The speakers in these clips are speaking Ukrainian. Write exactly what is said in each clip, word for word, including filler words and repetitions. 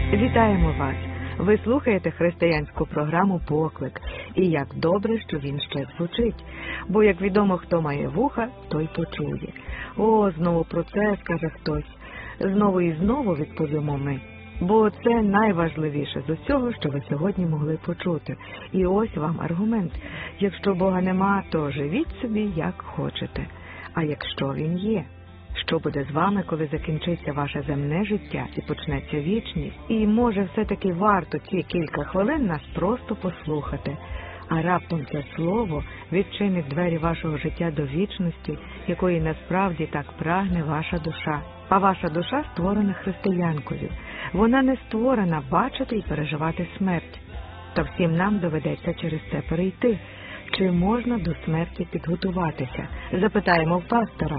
Вітаємо вас! Ви слухаєте християнську програму «Поклик». І як добре, що він ще звучить. Бо, як відомо, хто має вуха, той почує. О, знову про це скаже хтось. Знову і знову відповімо ми. Бо це найважливіше з усього, що ви сьогодні могли почути. І ось вам аргумент. Якщо Бога нема, то живіть собі, як хочете. А якщо Він є? Що буде з вами, коли закінчиться ваше земне життя і почнеться вічність? І, може, все-таки варто ці кілька хвилин нас просто послухати. А раптом це слово відчинить двері вашого життя до вічності, якої насправді так прагне ваша душа. А ваша душа створена християнкою. Вона не створена бачити і переживати смерть. Та всім нам доведеться через це перейти. Чи можна до смерті підготуватися? Запитаємо в пастора.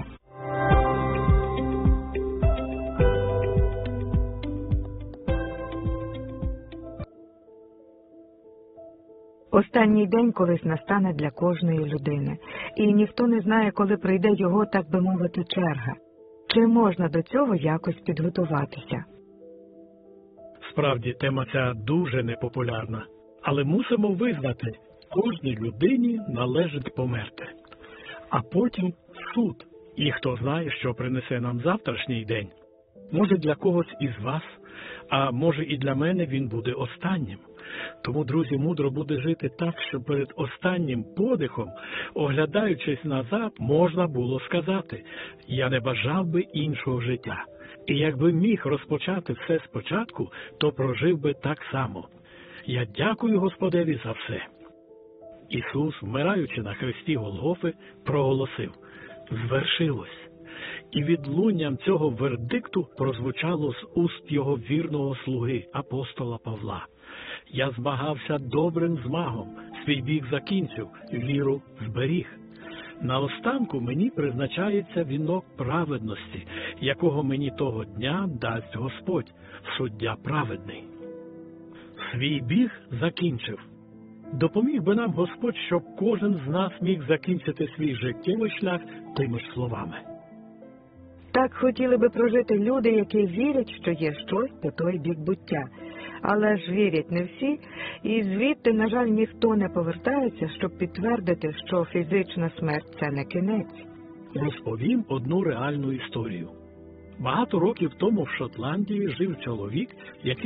Останній день колись настане для кожної людини, і ніхто не знає, коли прийде його, так би мовити, черга. Чи можна до цього якось підготуватися? Справді, тема ця дуже непопулярна, але мусимо визнати, кожній людині належить померти. А потім суд, і хто знає, що принесе нам завтрашній день. Може, для когось із вас, а може і для мене він буде останнім. Тому, друзі, мудро буде жити так, щоб перед останнім подихом, оглядаючись назад, можна було сказати: «Я не бажав би іншого життя». І якби міг розпочати все спочатку, то прожив би так само. Я дякую Господеві за все. Ісус, вмираючи на хресті Голгофи, проголосив: «Звершилось». І відлунням цього вердикту прозвучало з уст його вірного слуги, апостола Павла: «Я змагався добрим змагом, свій бік закінчив, віру зберіг. Наостанку мені призначається вінок праведності, якого мені того дня дасть Господь, суддя праведний». Свій біг закінчив. Допоміг би нам Господь, щоб кожен з нас міг закінчити свій життєвий шлях тими ж словами. Так хотіли би прожити люди, які вірять, що є щось по той бік буття. Але ж вірять не всі, і звідти, на жаль, ніхто не повертається, щоб підтвердити, що фізична смерть – це не кінець. Розповім одну реальну історію. Багато років тому в Шотландії жив чоловік, який